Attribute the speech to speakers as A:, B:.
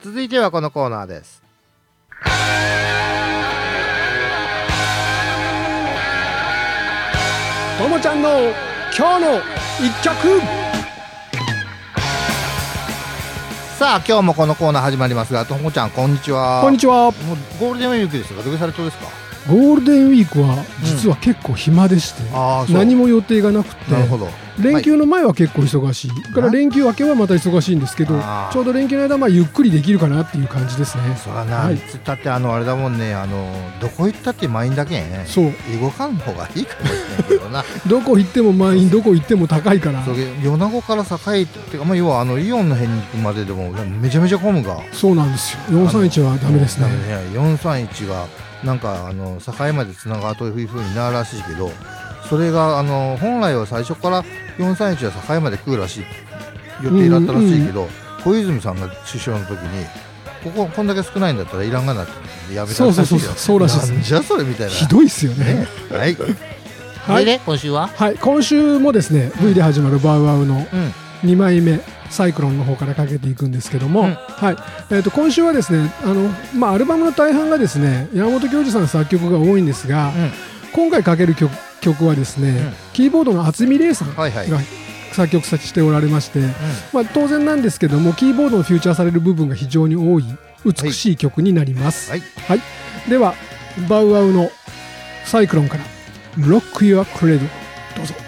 A: 続いてはこのコーナーです。
B: ともちゃんの今日の一曲。
A: さあ今日もこのコーナー始まりますが、ともちゃんこんにちは。
B: こんにちは。
A: もうゴールデンウィークですが、どうされとですか？
B: ゴールデンウィークは実は結構暇でして、何も予定がなくて、
A: なるほど。
B: 連休の前は結構忙しい、から連休明けはまた忙しいんですけど、ちょうど連休の間はゆっくりできるかなっていう感じですね。
A: そらな、いつったってあれだもんね、どこ行ったって満員だけん。
B: そう
A: 動かん方がいいかもしれないけどな。
B: どこ行っても満員、どこ行っても高いから。
A: そう、米子から栄ってか、要はイオンの辺に行くまででもめちゃめちゃ混むが。
B: そうなんですよ。431はダメですね。
A: 431がなんか境までつながるというふうになるらしいけど、それが本来は最初から431は境まで来るらしい予定だったらしいけど、小泉さんが首相の時にこんだけ少ないんだったらいらんがなってやめたらしいよ。
B: そうらしいです。
A: なんじゃそれみたいな。
B: ひどいっすよね。
A: はい。で今週は
B: 今週もですね、V で始まるバウアウの2枚目サイクロンの方からかけていくんですけども、今週はですね、アルバムの大半がですね山本教授さんの作曲が多いんですが、今回かける曲はですね、キーボードの渥美玲さんが作曲しておられまして、当然なんですけどもキーボードのフューチャーされる部分が非常に多い美しい曲になります。ではバウアウのサイクロンから Rock Your Cradle どうぞ。